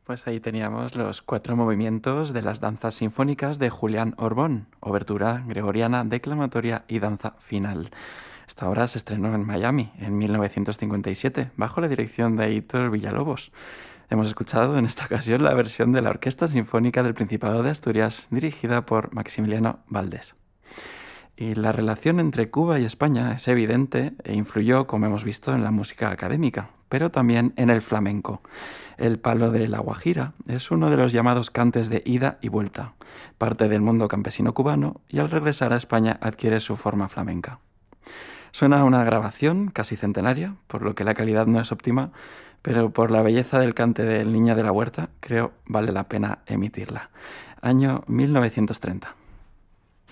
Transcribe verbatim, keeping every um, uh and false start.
Pues ahí teníamos los cuatro movimientos de las danzas sinfónicas de Julián Orbón: obertura, gregoriana, declamatoria y danza final. Esta obra se estrenó en Miami en mil novecientos cincuenta y siete, bajo la dirección de Heitor Villalobos. Hemos escuchado en esta ocasión la versión de la Orquesta Sinfónica del Principado de Asturias, dirigida por Maximiliano Valdés. Y la relación entre Cuba y España es evidente e influyó, como hemos visto, en la música académica, pero también en el flamenco. El palo de la guajira es uno de los llamados cantes de ida y vuelta, parte del mundo campesino cubano, y al regresar a España adquiere su forma flamenca. Suena a una grabación casi centenaria, por lo que la calidad no es óptima, pero por la belleza del cante del Niño de la Huerta, creo vale la pena emitirla. Año mil novecientos treinta.